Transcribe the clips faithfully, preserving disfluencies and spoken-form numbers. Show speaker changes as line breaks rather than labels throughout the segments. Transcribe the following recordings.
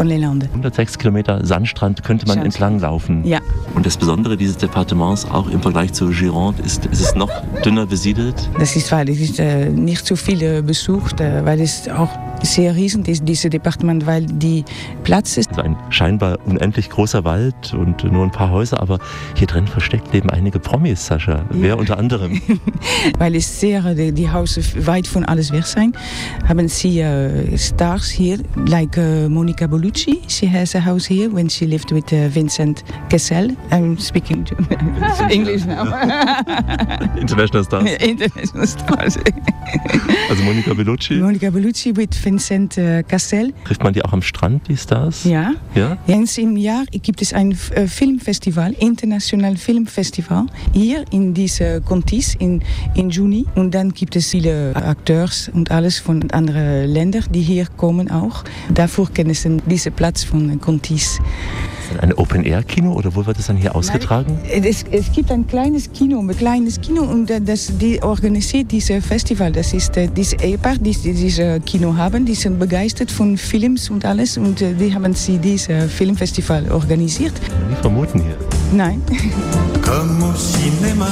von les Landes.
hundertsechs Kilometer Sandstrand könnte man
Sandstrand.
entlang laufen.
Ja.
Und das Besondere dieses Departements, auch im Vergleich zu Gironde, ist, ist es noch dünner besiedelt.
Das ist wahr, es ist äh, nicht so viel äh, besucht, äh, weil es auch sehr riesig ist, dieses Departement, weil die Platz ist.
Also ein scheinbar unendlich großer Wald und nur ein paar Häuser, aber hier drin versteckt leben einige Promis, Sascha. Ja. Wer unter anderem?
Weil es sehr, die, die Häuser weit von alles weg sind, haben sie uh, Stars hier, like uh, Monica Bellucci. She has a house here when she lived with uh, Vincent Cassel. I'm speaking English now.
International Stars.
International Stars.
Also Monica Bellucci.
Monica Bellucci mit Vincent uh, Cassel.
Trifft man die auch am Strand, die Stars?
Ja.
Ja?
Eens im Jahr gibt es ein uh, Filmfestival, international Filmfestival, hier in diese Contis in, in Juni. Und dann gibt es viele Akteurs und alles von anderen Ländern, die hier kommen auch. Dafür kennen sie diesen Platz von Contis.
Ein Open-Air-Kino oder wo wird es dann hier ausgetragen?
Nein, es, es gibt ein kleines Kino, ein kleines Kino und das, die organisiert dieses Festival. Das ist äh, dieses Ehepaar, die dieses Kino haben, die sind begeistert von Films und alles und äh, die haben sie dieses Filmfestival organisiert.
Die vermuten hier.
Nein.
Comme au cinéma,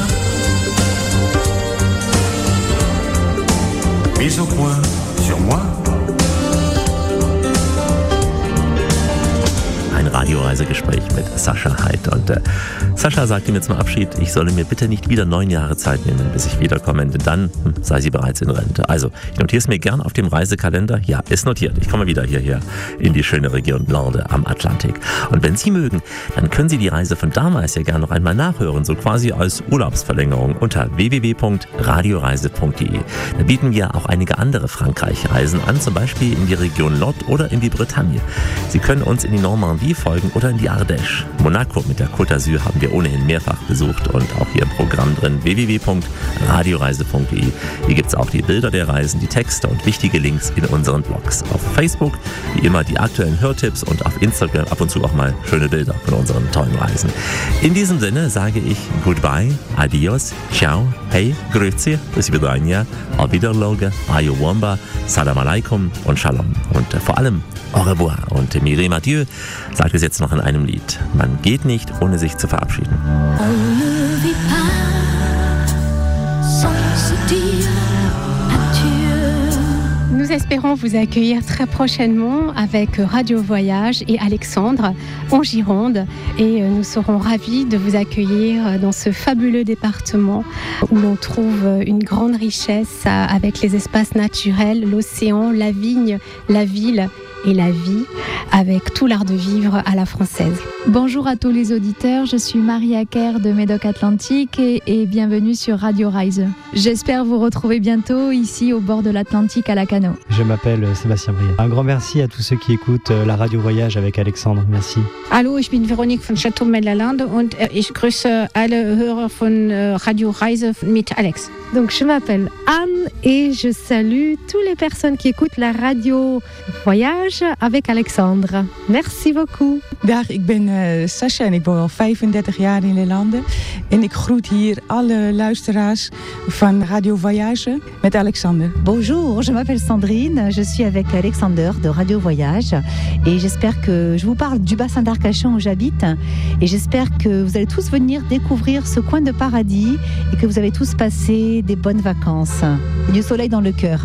mise au point sur moi.
Ein Radioreisegespräch mit Sascha Haidt. Und äh, Sascha sagte mir zum Abschied, ich solle mir bitte nicht wieder neun Jahre Zeit nehmen, bis ich wiederkomme, denn dann hm, sei sie bereits in Rente. Also, ich notiere es mir gern auf dem Reisekalender. Ja, ist notiert. Ich komme wieder hierher in die schöne Region Lande am Atlantik. Und wenn Sie mögen, dann können Sie die Reise von damals ja gern noch einmal nachhören, so quasi als Urlaubsverlängerung unter w w w punkt radioreise punkt d e. Da bieten wir auch einige andere Frankreich-Reisen an, zum Beispiel in die Region Lot oder in die Bretagne. Sie können uns in die Normandie folgen oder in die Ardèche. Monaco mit der Côte d'Azur haben wir ohnehin mehrfach besucht und auch hier im Programm drin w w w punkt radioreise punkt d e. Hier gibt es auch die Bilder der Reisen, die Texte und wichtige Links in unseren Blogs. Auf Facebook wie immer die aktuellen Hörtipps und auf Instagram ab und zu auch mal schöne Bilder von unseren tollen Reisen. In diesem Sinne sage ich Goodbye, Adios, Ciao, Hey, Grüezi, bis Vidania, Auf Wiedersehen, Ayowamba, Salam Alaikum und Shalom. Und äh, vor allem Au revoir und Miriam Adieu sagt es jetzt noch in einem Lied. Man geht nicht, ohne sich zu verabschieden.
On ne vit pas sans se dire adieu. Nous espérons vous accueillir très prochainement avec Radio Voyage et Alexandre en Gironde. Et nous serons ravis de vous accueillir dans ce fabuleux département où l'on trouve une grande richesse avec les espaces naturels, l'océan, la vigne, la ville et la vie, avec tout l'art de vivre à la française.
Bonjour à tous les auditeurs, je suis Marie Acker de Médoc Atlantique et, et bienvenue sur Radio Reise. J'espère vous retrouver bientôt ici au bord de l'Atlantique à Lacanau.
Je m'appelle Sébastien Brier. Un grand merci à tous ceux qui écoutent la Radio Voyage avec Alexandre. Merci.
Hallo, ich bin Veronique von Château-Mellalande und ich grüße alle Hörer von Radio Reise mit Alex.
Donc je m'appelle Anne et je salue toutes les personnes qui écoutent la Radio Voyage avec Alexandre. Merci beaucoup.
Dag, ik ben uh, Sascha en ik woon al vijfendertig jaar in Les Landes. En ik groet hier alle luisteraars van Radio Voyage met Alexander.
Bonjour, je m'appelle Sandrine, je suis avec Alexander de Radio Voyage et j'espère que je vous parle du bassin d'Arcachon où j'habite et j'espère que vous allez tous venir découvrir ce coin de paradis et que vous avez tous passé des bonnes vacances et du soleil dans le cœur.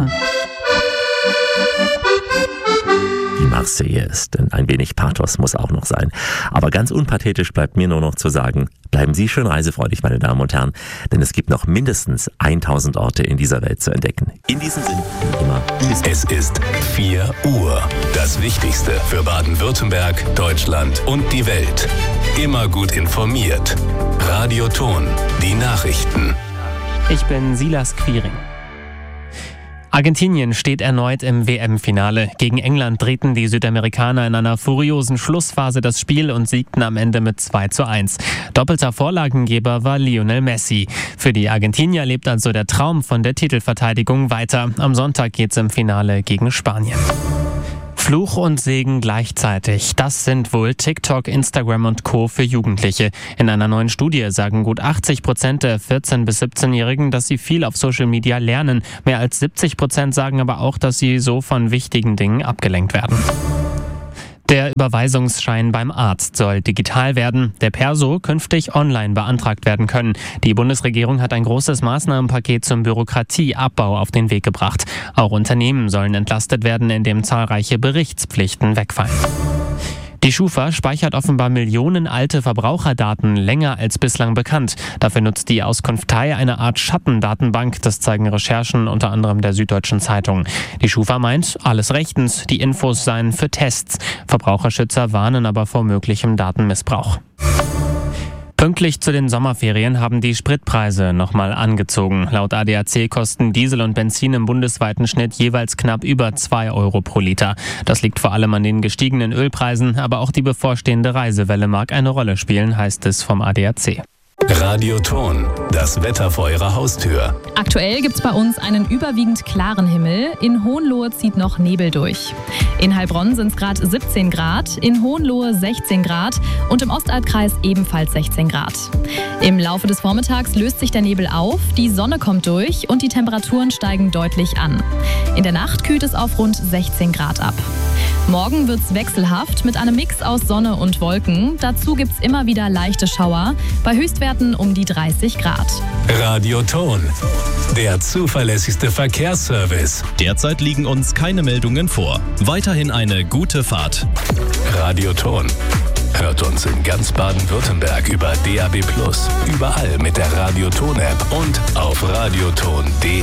Die Marseillaise, denn ein wenig Pathos muss auch noch sein. Aber ganz unpathetisch bleibt mir nur noch zu sagen, bleiben Sie schön reisefreudig, meine Damen und Herren, denn es gibt noch mindestens tausend Orte in dieser Welt zu entdecken. In diesem Sinne, wie immer, bis
Es ist vier Uhr. Das Wichtigste für Baden-Württemberg, Deutschland und die Welt. Immer gut informiert. Radio Ton, die Nachrichten.
Ich bin Silas Quiring. Argentinien steht erneut im W M-Finale. Gegen England drehten die Südamerikaner in einer furiosen Schlussphase das Spiel und siegten am Ende mit zwei zu eins. Doppelter Vorlagengeber war Lionel Messi. Für die Argentinier lebt also der Traum von der Titelverteidigung weiter. Am Sonntag geht's im Finale gegen Spanien. Fluch und Segen gleichzeitig. Das sind wohl TikTok, Instagram und Co. für Jugendliche. In einer neuen Studie sagen gut achtzig Prozent der vierzehn- bis siebzehnjährigen, dass sie viel auf Social Media lernen. Mehr als siebzig Prozent sagen aber auch, dass sie so von wichtigen Dingen abgelenkt werden. Der Überweisungsschein beim Arzt soll digital werden, der Perso künftig online beantragt werden können. Die Bundesregierung hat ein großes Maßnahmenpaket zum Bürokratieabbau auf den Weg gebracht. Auch Unternehmen sollen entlastet werden, indem zahlreiche Berichtspflichten wegfallen. Die Schufa speichert offenbar Millionen alte Verbraucherdaten länger als bislang bekannt. Dafür nutzt die Auskunftei eine Art Schattendatenbank, das zeigen Recherchen unter anderem der Süddeutschen Zeitung. Die Schufa meint, alles rechtens, die Infos seien für Tests. Verbraucherschützer warnen aber vor möglichem Datenmissbrauch. Pünktlich zu den Sommerferien haben die Spritpreise nochmal angezogen. Laut A D A C kosten Diesel und Benzin im bundesweiten Schnitt jeweils knapp über zwei Euro pro Liter. Das liegt vor allem an den gestiegenen Ölpreisen, aber auch die bevorstehende Reisewelle mag eine Rolle spielen, heißt es vom A D A C.
Radio Ton, das Wetter vor Ihrer Haustür.
Aktuell gibt es bei uns einen überwiegend klaren Himmel. In Hohenlohe zieht noch Nebel durch. In Heilbronn sind es gerade siebzehn Grad, in Hohenlohe sechzehn Grad und im Ostalbkreis ebenfalls sechzehn Grad. Im Laufe des Vormittags löst sich der Nebel auf, die Sonne kommt durch und die Temperaturen steigen deutlich an. In der Nacht kühlt es auf rund sechzehn Grad ab. Morgen wird es wechselhaft mit einem Mix aus Sonne und Wolken. Dazu gibt es immer wieder leichte Schauer, bei Höchstwerten um die dreißig Grad.
Radio Ton, der zuverlässigste Verkehrsservice.
Derzeit liegen uns keine Meldungen vor. Weiterhin eine gute Fahrt.
Radio Ton. Hört uns in ganz Baden-Württemberg über D A B plus, überall mit der Radio Ton App und auf radioton punkt de.